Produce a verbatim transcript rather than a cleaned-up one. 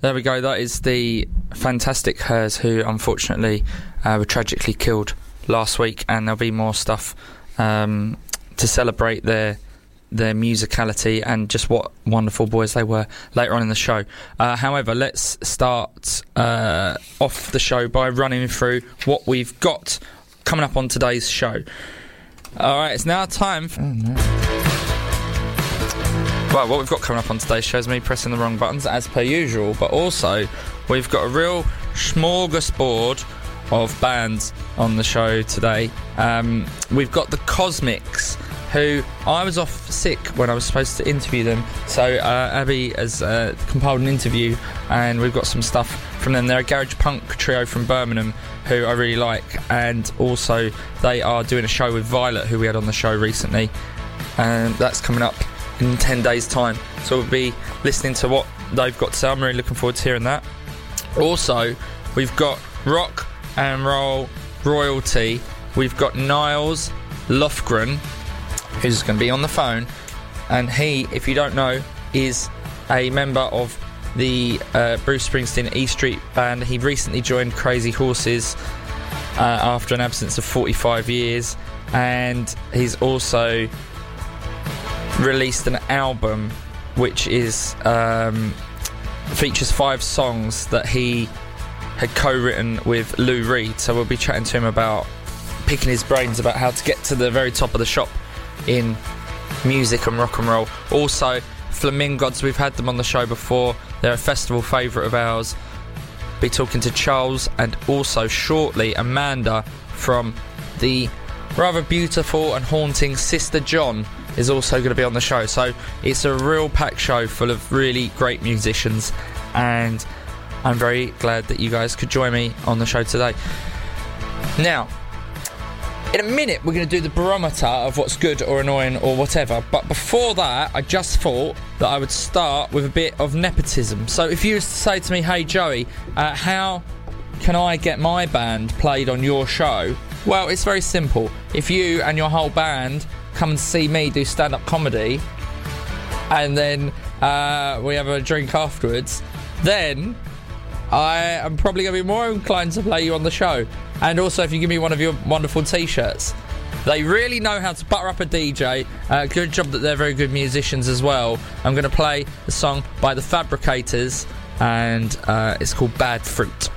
There we go. That is the fantastic Hers, who unfortunately uh, were tragically killed last week, and there'll be more stuff um, to celebrate their their musicality and just what wonderful boys they were later on in the show. Uh, however, let's start uh, off the show by running through what we've got coming up on today's show. All right, it's now time for... Oh, no. Well, what we've got coming up on today's show is me pressing the wrong buttons, as per usual, but also we've got a real smorgasbord of bands on the show today. Um, we've got the Cosmics, who I was off sick when I was supposed to interview them, so uh, Abby has uh, compiled an interview, and we've got some stuff from them. They're a garage punk trio from Birmingham who I really like, and also they are doing a show with Violet, who we had on the show recently, and that's coming up in ten days time, so we'll be listening to what they've got to say. I'm really looking forward to hearing that. Also, we've got rock and roll royalty. We've got Niles Lofgren, who's going to be on the phone, and he, if you don't know, is a member of the uh, Bruce Springsteen E Street Band. He recently joined Crazy Horses uh, after an absence of forty-five years, and he's also released an album which is um, features five songs that he had co-written with Lou Reed. So we'll be chatting to him about picking his brains about how to get to the very top of the shop in music and rock and roll. Also, Flamingods, we've had them on the show before. They're a festival favourite of ours. Be talking to Charles, and also shortly Amanda from the rather beautiful and haunting Sister John is also going to be on the show. So it's a real packed show full of really great musicians, and I'm very glad that you guys could join me on the show today. Now, in a minute we're going to do the barometer of what's good or annoying or whatever, but before that I just thought that I would start with a bit of nepotism. So if you was to say to me, hey Joey, uh, how can I get my band played on your show? Well, it's very simple. If you and your whole band come and see me do stand-up comedy, and then uh, we have a drink afterwards, then I am probably going to be more inclined to play you on the show. And also, if you give me one of your wonderful T-shirts. They really know how to butter up a D J. Uh, good job that they're very good musicians as well. I'm going to play a song by The Fabricators, and uh, it's called Bad Fruit.